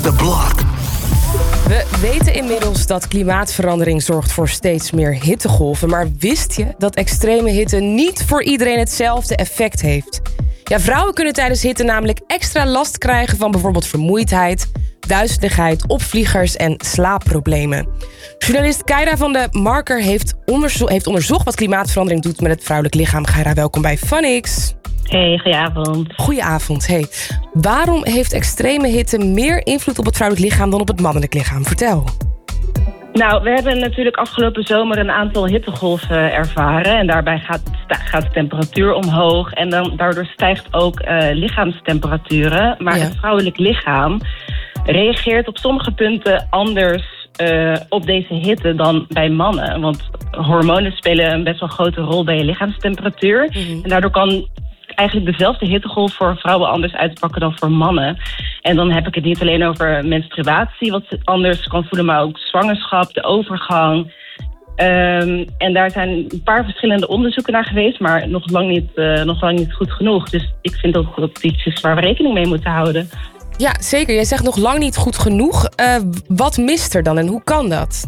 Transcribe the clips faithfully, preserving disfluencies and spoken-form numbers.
the block. We weten inmiddels dat klimaatverandering zorgt voor steeds meer hittegolven. Maar wist je dat extreme hitte niet voor iedereen hetzelfde effect heeft? Ja, vrouwen kunnen tijdens hitte namelijk extra last krijgen van bijvoorbeeld vermoeidheid, duizeligheid, opvliegers en slaapproblemen. Journalist Keira van de Marker heeft, onderzo- heeft onderzocht wat klimaatverandering doet met het vrouwelijk lichaam. Keira, welkom bij Funix. Hey, goedenavond. Goedenavond. Hey. Waarom heeft extreme hitte meer invloed op het vrouwelijk lichaam dan op het mannelijk lichaam? Vertel. Nou, we hebben natuurlijk afgelopen zomer een aantal hittegolven ervaren. En daarbij gaat, gaat de temperatuur omhoog. En dan, daardoor stijgt ook uh, lichaamstemperaturen. Maar Ja. het vrouwelijk lichaam reageert op sommige punten anders uh, op deze hitte dan bij mannen. Want hormonen spelen een best wel grote rol bij je lichaamstemperatuur. Mhm. En daardoor kan eigenlijk dezelfde hittegolf voor vrouwen anders uitpakken dan voor mannen. En dan heb ik het niet alleen over menstruatie, wat anders kan voelen, maar ook zwangerschap, de overgang. Um, en daar zijn een paar verschillende onderzoeken naar geweest, maar nog lang niet, uh, nog lang niet goed genoeg. Dus ik vind dat dat iets is waar we rekening mee moeten houden. Ja, zeker. Jij zegt nog lang niet goed genoeg. Uh, wat mist er dan en hoe kan dat?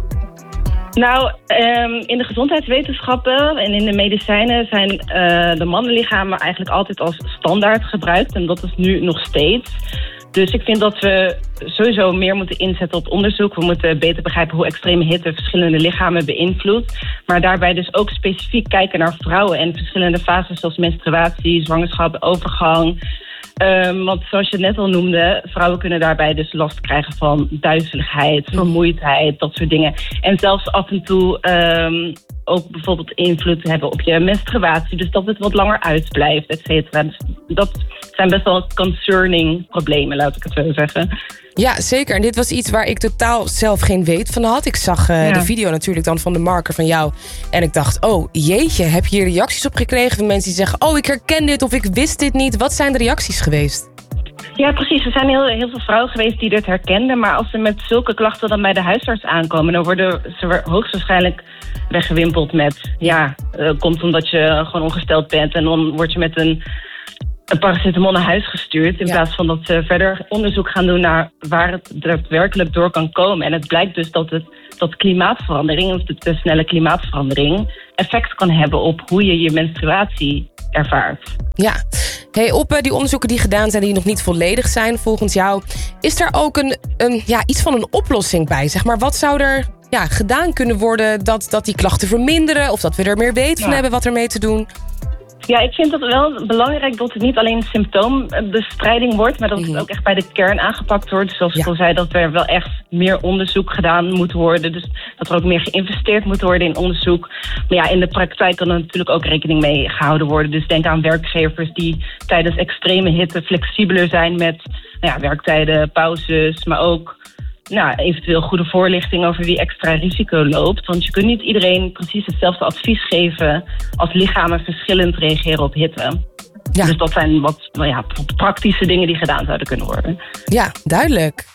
Nou, um, in de gezondheidswetenschappen en in de medicijnen zijn uh, de mannenlichamen eigenlijk altijd als standaard gebruikt. En dat is nu nog steeds. Dus ik vind dat we sowieso meer moeten inzetten op onderzoek. We moeten beter begrijpen hoe extreme hitte verschillende lichamen beïnvloedt. Maar daarbij dus ook specifiek kijken naar vrouwen en verschillende fases zoals menstruatie, zwangerschap, overgang. Um, want zoals je net al noemde, vrouwen kunnen daarbij dus last krijgen van duizeligheid, vermoeidheid, dat soort dingen. En zelfs af en toe um, ook bijvoorbeeld invloed hebben op je menstruatie. Dus dat het wat langer uitblijft, et cetera. Dus dat zijn best wel concerning problemen, laat ik het zo zeggen. Ja, zeker. En dit was iets waar ik totaal zelf geen weet van had. Ik zag uh, Ja. de video natuurlijk dan van de Marker van jou. En ik dacht, oh jeetje, heb je hier reacties op gekregen van mensen die zeggen, oh ik herken dit of ik wist dit niet. Wat zijn de reacties geweest? Ja, precies. Er zijn heel, heel veel vrouwen geweest die dit herkenden. Maar als ze met zulke klachten dan bij de huisarts aankomen, dan worden ze hoogstwaarschijnlijk weggewimpeld met, ja, uh, komt omdat je gewoon ongesteld bent. En dan word je met een een paracetamol naar huis gestuurd. In Ja. plaats van dat ze verder onderzoek gaan doen naar waar het daadwerkelijk door kan komen. En het blijkt dus dat, het, dat klimaatverandering, of de, de snelle klimaatverandering, effect kan hebben op hoe je je menstruatie ervaart. Ja. Hey, op uh, die onderzoeken die gedaan zijn, die nog niet volledig zijn volgens jou, is er ook een, een, ja, iets van een oplossing bij? Zeg maar, wat zou er ja, gedaan kunnen worden dat, dat die klachten verminderen? Of dat we er meer weten van Ja. hebben wat ermee te doen? Ja, ik vind het wel belangrijk dat het niet alleen symptoombestrijding wordt, maar dat het Mhm. ook echt bij de kern aangepakt wordt. Zoals ik Ja. al zei, dat er wel echt meer onderzoek gedaan moet worden. Dus dat er ook meer geïnvesteerd moet worden in onderzoek. Maar ja, in de praktijk kan er natuurlijk ook rekening mee gehouden worden. Dus denk aan werkgevers die tijdens extreme hitte flexibeler zijn met nou ja, werktijden, pauzes, maar ook nou, eventueel goede voorlichting over wie extra risico loopt. Want je kunt niet iedereen precies hetzelfde advies geven als lichamen verschillend reageren op hitte. Ja. Dus dat zijn wat nou ja, praktische dingen die gedaan zouden kunnen worden. Ja, duidelijk.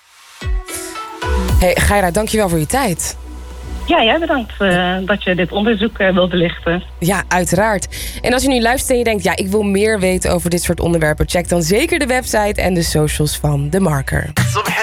Hey, Keira, dankjewel voor je tijd. Ja, jij bedankt uh, dat je dit onderzoek uh, wil belichten. Ja, uiteraard. En als je nu luistert en je denkt, ja, ik wil meer weten over dit soort onderwerpen, check dan zeker de website en de socials van de Marker.